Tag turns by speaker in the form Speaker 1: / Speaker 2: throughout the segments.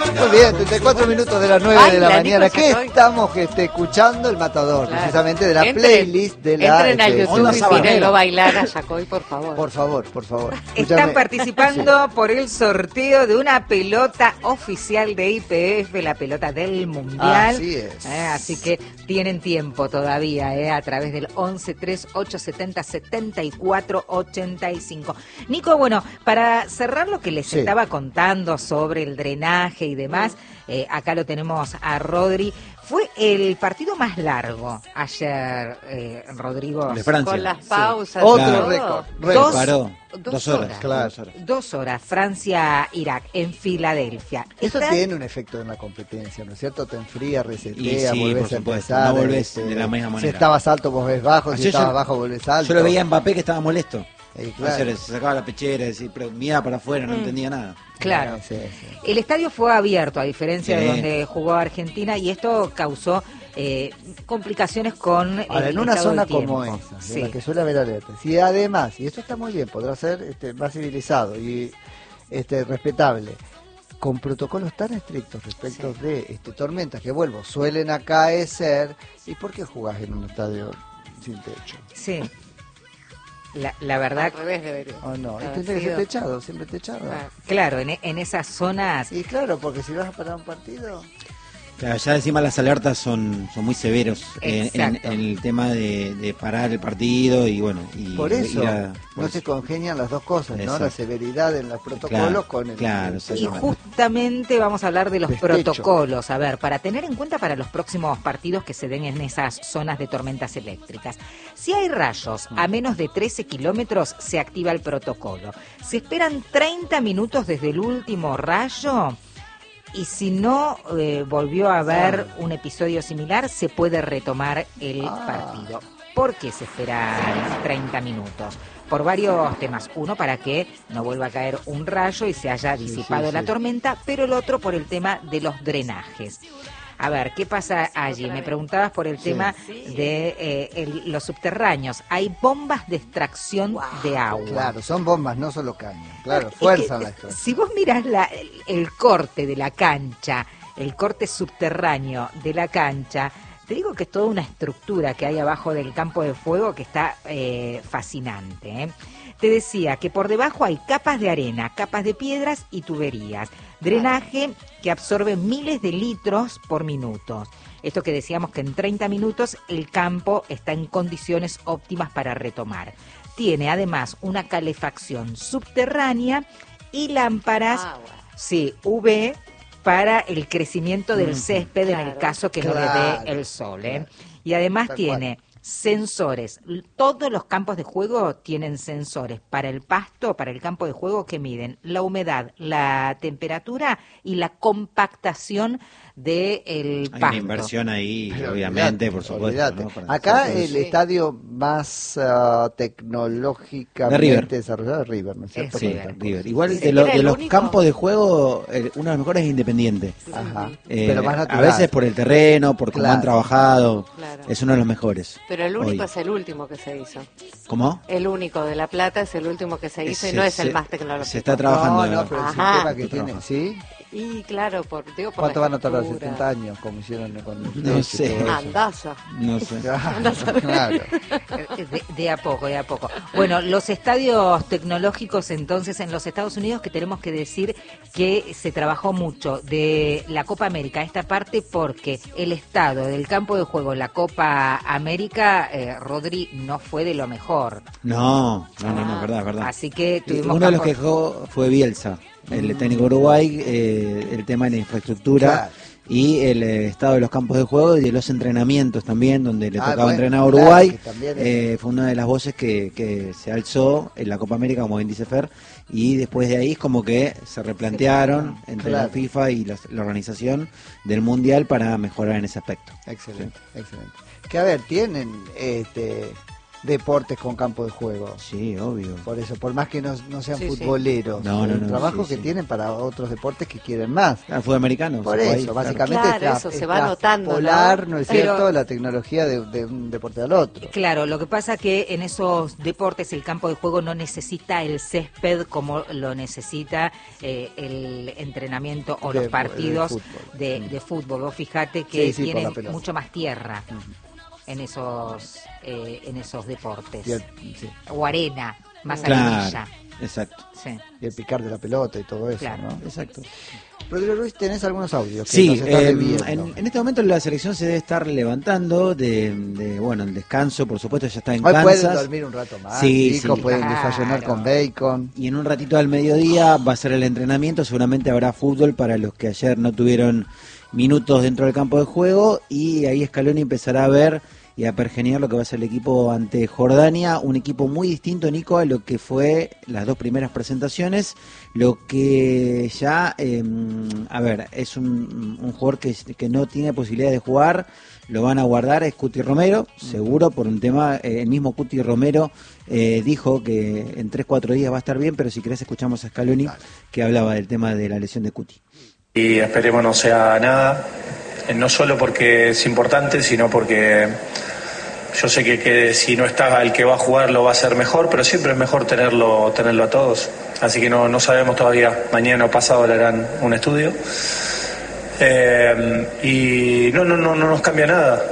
Speaker 1: Muy bien, 34 minutos de las 9 de la mañana. ¿Qué estamos escuchando? El Matador, claro, precisamente de la playlist de la...
Speaker 2: Entren al YouTube y mírenlo bailar a Yacoy, por favor.
Speaker 1: Por favor, por favor.
Speaker 3: Están participando por el sorteo de una pelota oficial de IPF, la pelota del Mundial.
Speaker 1: Así es.
Speaker 3: Así que tienen tiempo todavía, a través del 1138707485. Nico, bueno, para cerrar lo que les estaba contando sobre el drenaje y demás, acá lo tenemos a Rodri. Fue el partido más largo ayer, Rodrigo.
Speaker 4: De Francia.
Speaker 2: Con las pausas.
Speaker 1: Otro récord.
Speaker 4: Dos horas. Claro.
Speaker 3: 2 horas, Francia-Irak, en Filadelfia.
Speaker 1: Eso tiene un efecto en la competencia, ¿no es cierto? Te enfría, resetea,
Speaker 4: sí,
Speaker 1: volvés a empezar.
Speaker 4: No volvés de la misma manera.
Speaker 1: Si estabas alto, vos ves bajo. Si estabas bajo, volvés alto.
Speaker 4: Yo lo veía a Mbappé que estaba molesto.
Speaker 1: Claro.
Speaker 4: Se sacaba la pechera, pero miraba para afuera, no entendía nada.
Speaker 3: Claro.
Speaker 1: Sí.
Speaker 3: El estadio fue abierto, a diferencia de donde jugó Argentina, y esto causó complicaciones con
Speaker 1: ahora,
Speaker 3: el
Speaker 1: en una
Speaker 3: estado
Speaker 1: zona
Speaker 3: del tiempo.
Speaker 1: como esa, en la que suele haber alertas, y además, y esto está muy bien, podrá ser más civilizado y respetable, con protocolos tan estrictos respecto de tormentas que, vuelvo, suelen acaecer. ¿Y por qué jugás en un estadio sin techo?
Speaker 3: Sí. La verdad...
Speaker 2: Al revés debería.
Speaker 1: Oh, no, tiene que ser techado, siempre techado.
Speaker 3: Claro, en esas zonas...
Speaker 1: Y claro, porque si vas a parar un partido...
Speaker 4: Claro, ya encima las alertas son muy severos en el tema de parar el partido y bueno...
Speaker 1: por eso no se congenian las dos cosas, ¿no? La severidad en los protocolos con el...
Speaker 4: Claro,
Speaker 3: y justamente vamos a hablar de los protocolos, a ver, para tener en cuenta para los próximos partidos que se den en esas zonas de tormentas eléctricas. Si hay rayos a menos de 13 kilómetros, se activa el protocolo. Se esperan 30 minutos desde el último rayo... Y si no volvió a haber un episodio similar, se puede retomar el partido. ¿Por qué se esperan 30 minutos? Por varios temas. Uno, para que no vuelva a caer un rayo y se haya disipado la tormenta, pero el otro por el tema de los drenajes. A ver, ¿qué pasa allí? Me preguntabas por el tema de los subterráneos. Hay bombas de extracción de agua.
Speaker 1: Claro, son bombas, no solo caños. Claro, fuerzan la extracción.
Speaker 3: Si vos mirás el corte de la cancha, el corte subterráneo de la cancha, te digo que es toda una estructura que hay abajo del campo de fuego que está fascinante. Te decía que por debajo hay capas de arena, capas de piedras y tuberías. Drenaje que absorbe miles de litros por minuto. Esto que decíamos que en 30 minutos el campo está en condiciones óptimas para retomar. Tiene además una calefacción subterránea y lámparas UV para el crecimiento del césped en el caso que no le dé el sol. Y además tiene sensores. Todos los campos de juego tienen sensores para el pasto, para el campo de juego, que miden la humedad, la temperatura y la compactación del pasto.
Speaker 4: Hay una inversión ahí, obviamente, por supuesto. ¿No?
Speaker 1: Acá el estadio más tecnológicamente desarrollado es River, ¿no es cierto?
Speaker 4: Sí, River. Igual de los campos de juego, uno de los mejores es Independiente.
Speaker 1: Ajá. Pero más natural.
Speaker 4: A veces por el terreno, por cómo han trabajado, es uno de los mejores.
Speaker 2: Pero el único es el último que se hizo.
Speaker 4: ¿Cómo?
Speaker 2: El único de La Plata es el último que se hizo y no es el más tecnológico.
Speaker 4: Se está trabajando.
Speaker 1: No, pero el sistema que tiene, ¿sí?
Speaker 2: Y claro, por
Speaker 1: ¿cuánto van a tardar? 70 años, como hicieron con el
Speaker 4: no sé.
Speaker 2: Andaza.
Speaker 4: No sé.
Speaker 1: Claro.
Speaker 3: De a poco, de a poco. Bueno, los estadios tecnológicos, entonces, en los Estados Unidos, que tenemos que decir que se trabajó mucho de la Copa América, esta parte, porque el estado del campo de juego, la Copa América, Rodri, no fue de lo mejor.
Speaker 4: No, verdad.
Speaker 3: Así que tuvimos
Speaker 4: uno de los que jugó fue Bielsa, el técnico Uruguay, el tema de la infraestructura y el estado de los campos de juego y de los entrenamientos también, donde le tocaba entrenar a Uruguay. Fue una de las voces que se alzó en la Copa América, como bien dice Fer, y después de ahí es como que se replantearon entre la FIFA y la organización del Mundial para mejorar en ese aspecto.
Speaker 1: Excelente. Que a ver, tienen deportes con campo de juego.
Speaker 4: Sí, obvio.
Speaker 1: Por eso, por más que no sean
Speaker 2: Sí, sí.
Speaker 1: futboleros,
Speaker 4: No,
Speaker 1: el trabajo
Speaker 4: sí,
Speaker 1: que tienen para otros deportes que quieren más.
Speaker 4: El fútbol americano.
Speaker 1: Por eso, básicamente
Speaker 2: Claro, eso se va notando,
Speaker 1: polar,
Speaker 2: ¿no?
Speaker 1: ¿no es
Speaker 3: Pero-
Speaker 1: cierto?, la tecnología de un deporte al otro.
Speaker 3: Claro, lo que pasa que en esos deportes el campo de juego no necesita el césped como lo necesita el entrenamiento o los partidos de fútbol. Vos fijate que
Speaker 1: Sí, por la
Speaker 3: tienen
Speaker 1: pelota.
Speaker 3: mucho más tierra en esos deportes.
Speaker 1: Sí.
Speaker 3: O arena, más
Speaker 4: Claro,
Speaker 3: arenilla.
Speaker 4: exacto.
Speaker 3: Sí.
Speaker 1: Y el picar de la pelota y todo eso,
Speaker 3: Claro.
Speaker 1: ¿no?
Speaker 4: Exacto.
Speaker 1: Rodrigo Luis, tenés algunos audios que
Speaker 4: Sí,
Speaker 1: nos estás debiendo.
Speaker 4: en este momento la selección se debe estar levantando bueno, el descanso, por supuesto, ya está en
Speaker 1: Hoy pueden
Speaker 4: Kansas.
Speaker 1: dormir un rato más,
Speaker 4: Sí,
Speaker 1: chicos,
Speaker 4: sí.
Speaker 1: pueden
Speaker 3: Claro.
Speaker 1: desayunar con bacon.
Speaker 4: Y en un ratito al mediodía va a ser el entrenamiento, seguramente habrá fútbol para los que ayer no tuvieron minutos dentro del campo de juego, y ahí Scaloni empezará a ver y a pergeñar lo que va a ser el equipo ante Jordania, un equipo muy distinto, Nico, a lo que fue las dos primeras presentaciones, lo que ya, a ver, es un jugador que no tiene posibilidad de jugar, lo van a guardar, es Cuti Romero, seguro, por un tema, el mismo Cuti Romero dijo que en 3-4 días va a estar bien, pero si querés escuchamos a Scaloni, que hablaba del tema de la lesión de Cuti.
Speaker 5: Y esperemos no sea nada, no solo porque es importante, sino porque yo sé que si no está el que va a jugar lo va a hacer mejor, pero siempre es mejor tenerlo a todos. Así que no sabemos todavía, mañana o pasado le harán un estudio. Y no nos cambia nada.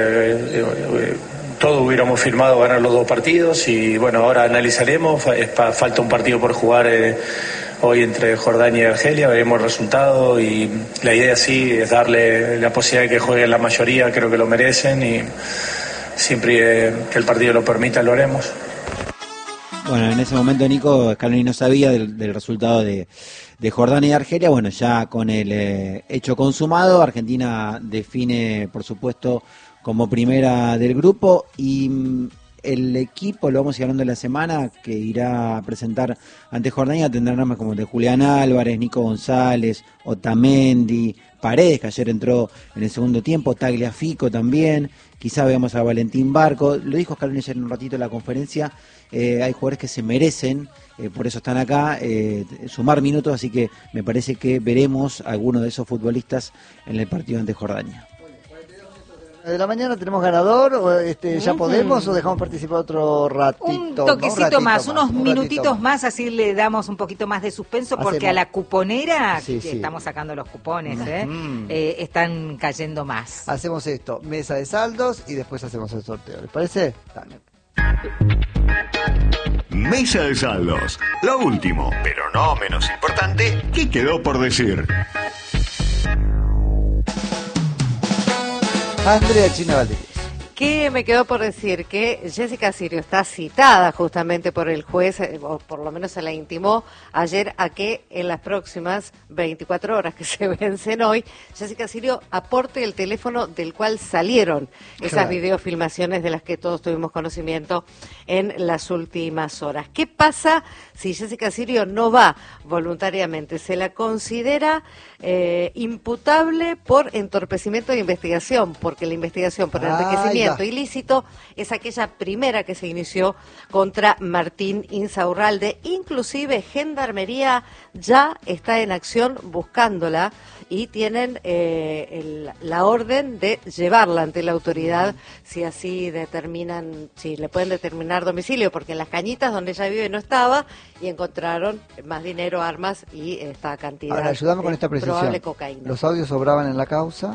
Speaker 5: Todos hubiéramos firmado ganar los dos partidos y bueno, ahora analizaremos, falta un partido por jugar hoy entre Jordania y Argelia, veremos el resultado y la idea sí es darle la posibilidad de que jueguen la mayoría, creo que lo merecen y siempre que el partido lo permita lo haremos.
Speaker 4: Bueno, en ese momento Nico Scaloni no sabía del resultado de Jordania y Argelia. Bueno, ya con el hecho consumado, Argentina define, por supuesto, como primera del grupo y el equipo, lo vamos a ir hablando en la semana, que irá a presentar ante Jordania, tendrá nombres como de Julián Álvarez, Nico González, Otamendi, Paredes, que ayer entró en el segundo tiempo, Tagliafico también, quizá veamos a Valentín Barco, lo dijo Scaloni ayer en un ratito en la conferencia, hay jugadores que se merecen, por eso están acá, sumar minutos, así que me parece que veremos a algunos de esos futbolistas en el partido ante Jordania.
Speaker 1: De la mañana tenemos ganador, o ya podemos o dejamos participar otro ratito.
Speaker 3: Un toquecito más, unos
Speaker 1: un
Speaker 3: minutitos
Speaker 1: ratito
Speaker 3: más, así le damos un poquito más de suspenso, porque
Speaker 1: Hacemos.
Speaker 3: a la cuponera,
Speaker 1: Sí,
Speaker 3: que
Speaker 1: sí.
Speaker 3: estamos sacando los cupones,
Speaker 1: Mm.
Speaker 3: están cayendo más.
Speaker 1: Hacemos esto, mesa de saldos y después hacemos el sorteo. ¿Les parece? Dale.
Speaker 6: Mesa de saldos. Lo último, pero no menos importante, ¿qué quedó por decir?
Speaker 1: Andrea China Valdés.
Speaker 2: Que me quedó por decir que Jessica Sirio está citada justamente por el juez, o por lo menos se la intimó ayer, a que en las próximas 24 horas que se vencen hoy, Jessica Sirio aporte el teléfono del cual salieron esas
Speaker 1: Claro.
Speaker 2: videofilmaciones de las que todos tuvimos conocimiento en las últimas horas. ¿Qué pasa si Jessica Sirio no va voluntariamente? Se la considera imputable por entorpecimiento de investigación, porque la investigación por enriquecimiento ilícito es aquella primera que se inició contra Martín Insaurralde. Inclusive Gendarmería ya está en acción buscándola y tienen la orden de llevarla ante la autoridad si así determinan, si le pueden determinar domicilio, porque en Las Cañitas, donde ella vive, no estaba, y encontraron más dinero, armas y esta cantidad.
Speaker 1: Ahora, ayúdame con esta precisión.
Speaker 2: Probable cocaína.
Speaker 1: ¿Los audios sobraban en la causa?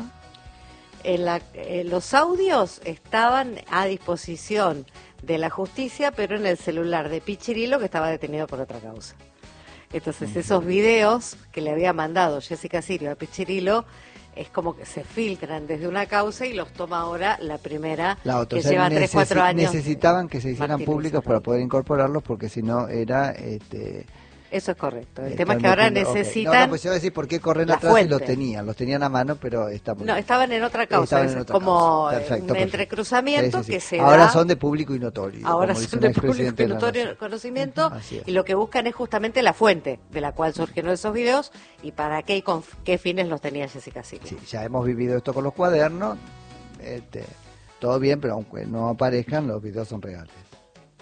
Speaker 2: Los audios estaban a disposición de la justicia, pero en el celular de Pichirilo, que estaba detenido por otra causa. Entonces, esos videos que le había mandado Jessica Sirio a Pichirilo es como que se filtran desde una causa y los toma ahora la primera,
Speaker 1: La otra,
Speaker 2: que
Speaker 1: o sea,
Speaker 2: lleva 3-4 años.
Speaker 1: necesitaban que se hicieran
Speaker 2: Martín
Speaker 1: públicos
Speaker 2: Insaurralde.
Speaker 1: para poder incorporarlos, porque si no era...
Speaker 2: Eso es correcto. El
Speaker 1: están
Speaker 2: tema es que ahora
Speaker 1: metiendo- ok.
Speaker 2: necesitan...
Speaker 1: No, pues yo iba a decir por qué corren
Speaker 2: la
Speaker 1: atrás
Speaker 2: fuente.
Speaker 1: y los tenían a mano, pero estamos...
Speaker 2: No, estaban en otra causa,
Speaker 1: Estaban en
Speaker 2: es
Speaker 1: otra
Speaker 2: como
Speaker 1: causa. Perfecto,
Speaker 2: un
Speaker 1: perfecto.
Speaker 2: entrecruzamiento
Speaker 1: Sí, sí,
Speaker 2: que
Speaker 1: sí.
Speaker 2: se
Speaker 1: Ahora
Speaker 2: da...
Speaker 1: son de público y notorio.
Speaker 2: Ahora
Speaker 1: como dice
Speaker 2: son
Speaker 1: un
Speaker 2: de público
Speaker 1: expresidente
Speaker 2: y
Speaker 1: de la
Speaker 2: notorio
Speaker 1: Nación.
Speaker 2: conocimiento,
Speaker 1: Así es.
Speaker 2: y lo que buscan es justamente la fuente de la cual surgieron esos videos y para qué y con qué fines los tenía Jessica Sirio.
Speaker 1: Sí, ya hemos vivido esto con los cuadernos. Todo bien, pero aunque no aparezcan, los videos son reales.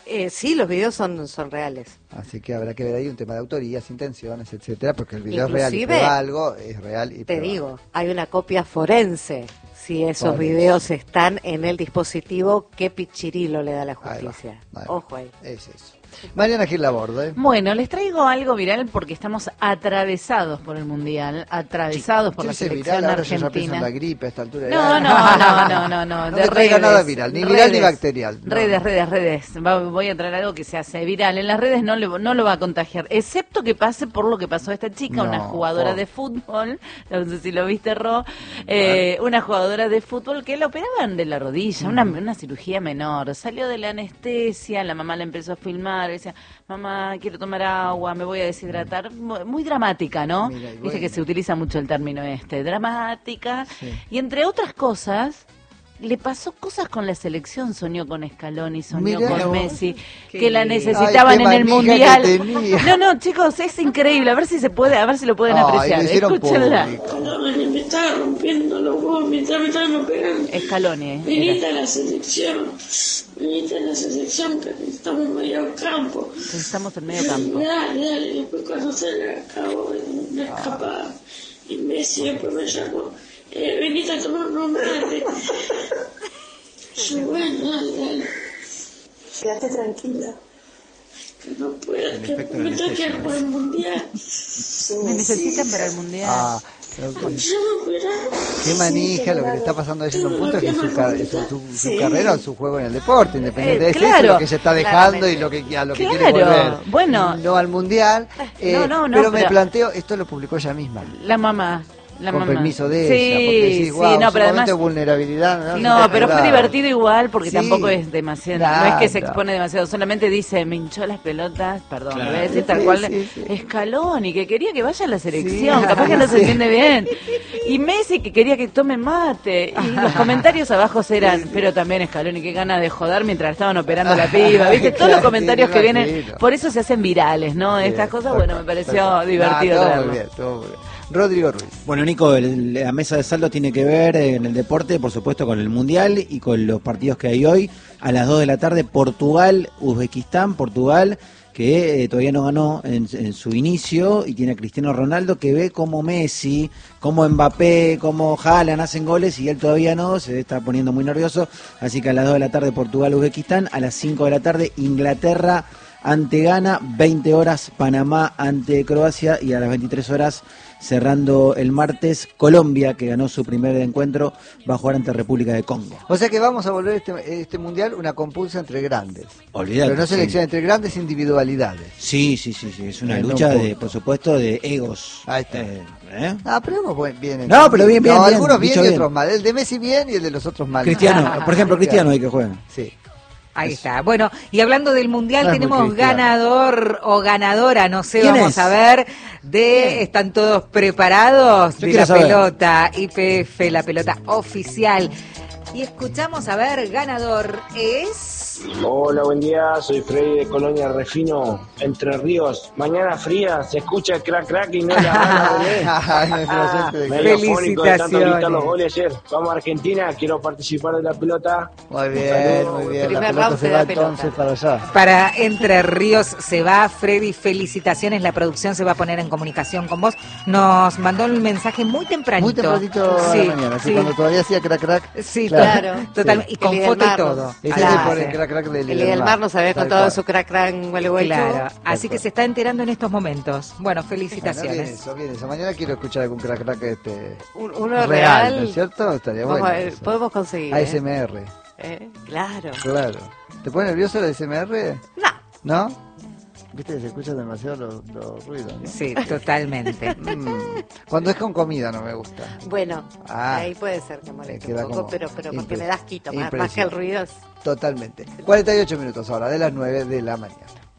Speaker 2: Sí, los videos son reales.
Speaker 1: Así que habrá que ver ahí un tema de autorías, intenciones, etcétera, porque el video
Speaker 2: Inclusive,
Speaker 1: es real y prueba algo, es real y
Speaker 2: te
Speaker 1: prueba
Speaker 2: digo,
Speaker 1: algo.
Speaker 2: hay una copia forense. Si esos videos están en el dispositivo, qué pichirilo le da la justicia.
Speaker 1: Ahí va.
Speaker 2: Ojo ahí.
Speaker 1: Es eso. Mariana Gil Laborde.
Speaker 7: Bueno, les traigo algo viral porque estamos atravesados por el Mundial, atravesados por la selección
Speaker 1: viral, ahora yo ya pienso en
Speaker 7: argentina.
Speaker 1: la gripe a esta altura.
Speaker 7: No.
Speaker 1: No me traiga nada viral, ni viral ni bacterial. No.
Speaker 7: Redes. Voy a traer algo que se hace viral. En las redes no lo va a contagiar, excepto que pase por lo que pasó a esta chica, una jugadora de fútbol, no sé si lo viste, Ro, una jugadora de fútbol que la operaban de la rodilla, una cirugía menor. Salió de la anestesia, la mamá la empezó a filmar, decía, mamá, quiero tomar agua, me voy a deshidratar. Muy dramática, ¿no?
Speaker 1: Mira,
Speaker 7: Viste que se utiliza mucho el término dramática. Sí. Y entre otras cosas, le pasó cosas con la selección, soñó con Scaloni, soñó con Messi, que la necesitaban en el Mundial. No, chicos, es increíble, a ver si se puede, a ver si lo pueden apreciar. Escúchenla.
Speaker 8: Scaloni me estaba rompiendo los huevos, me estaban pegando.
Speaker 7: Scaloni.
Speaker 8: Venite a la selección, que estamos en medio campo.
Speaker 7: Estamos en medio campo.
Speaker 8: Dale, después cuando se le acabó una escapada, y Messi después me llamó. Venite a tomar un mate. Yo, bueno, dale. Quédate tranquila. Que no puedo, que me tengo que ir por el Mundial.
Speaker 7: Me necesitan para el Mundial.
Speaker 1: Qué manija lo que le está pasando a ella en un punto es que su carrera o su juego en el deporte, independiente de eso, lo que ella está dejando y a lo que quiere volver.
Speaker 7: Bueno,
Speaker 1: no al Mundial. Pero me planteo, esto lo publicó ella misma.
Speaker 7: La mamá.
Speaker 1: Con permiso de ella, porque decís, wow,
Speaker 7: no, pero además
Speaker 1: de vulnerabilidad.
Speaker 7: No, pero fue divertido igual, porque tampoco es demasiado, no es que se expone demasiado, solamente dice, me hinchó las pelotas, perdón, me voy a decir tal cual, Scaloni, que quería que vaya a la selección, capaz que no se entiende bien, y Messi que quería que tome mate, y los comentarios abajo eran, pero también Scaloni, qué ganas de joder mientras estaban operando la piba, ¿viste? Todos los comentarios que vienen, por eso se hacen virales, ¿no? Estas cosas, bueno, me pareció divertido.
Speaker 1: Todo muy bien. Rodrigo Ruiz.
Speaker 4: Bueno, Nico, la mesa de saldo tiene que ver en el deporte, por supuesto, con el Mundial y con los partidos que hay hoy. A las 2 de la tarde, Portugal, Uzbekistán, Portugal, que todavía no ganó en su inicio, y tiene a Cristiano Ronaldo, que ve como Messi, como Mbappé, como Haaland hacen goles, y él todavía no, se está poniendo muy nervioso. Así que a las 2 de la tarde, Portugal, Uzbekistán. A las 5 de la tarde, Inglaterra ante Ghana, 20 horas Panamá ante Croacia, y a las 23 horas, cerrando el martes, Colombia, que ganó su primer encuentro, va a jugar ante República de Congo.
Speaker 1: O sea que vamos a volver este Mundial una compulsa entre grandes.
Speaker 4: Olvidate.
Speaker 1: Pero no selección entre grandes individualidades.
Speaker 4: Sí, es una lucha, por supuesto, de egos.
Speaker 1: Ahí está. Pero vamos bien.
Speaker 4: No, pero bien.
Speaker 1: Algunos bien y otros mal. El de Messi bien y el de los otros mal.
Speaker 4: Cristiano, por ejemplo, Cristiano hay que juegar.
Speaker 1: Sí.
Speaker 3: Ahí está. Bueno, y hablando del Mundial, tenemos ganador o ganadora, no sé, vamos a ver, ¿están todos preparados? De la pelota IPF, la pelota oficial. Y escuchamos, a ver, ganador es...
Speaker 9: Hola, buen día, soy Freddy de Colonia Refino, Entre Ríos. Mañana fría, se escucha el crack y no la medio fónico de tanto gritar los goles ayer. Vamos a Argentina, quiero participar de la pelota.
Speaker 1: Muy bien. La pelota se va entonces para allá.
Speaker 3: Para Entre Ríos se va, Freddy, felicitaciones, la producción se va a poner en comunicación con vos. Nos mandó un mensaje muy tempranito.
Speaker 1: Muy tempranito a la mañana, así cuando todavía hacía crack.
Speaker 3: Sí, claro. Totalmente, y con foto y todo.
Speaker 2: El del mar nos había contado su crack huele.
Speaker 3: Claro, así que se está enterando en estos momentos. Bueno, felicitaciones.
Speaker 1: Bien eso. Mañana quiero escuchar algún crack
Speaker 2: uno real,
Speaker 1: ¿no es cierto? Estaría bueno.
Speaker 2: Podemos conseguir.
Speaker 1: ASMR.
Speaker 2: Claro.
Speaker 1: ¿Te pone nervioso el ASMR?
Speaker 2: No.
Speaker 1: Viste que se escuchan demasiado los ruidos, ¿no?
Speaker 3: Sí, totalmente.
Speaker 1: Cuando es con comida no me gusta.
Speaker 2: bueno, ahí puede ser que moleste un poco, pero porque me das quito, más que el ruido.
Speaker 1: Totalmente. 48 minutos ahora, de las 9 de la mañana.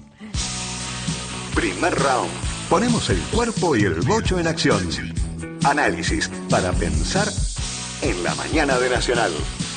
Speaker 6: Primer round. Ponemos el cuerpo y el bocho en acción. Análisis para pensar en la mañana de Nacional.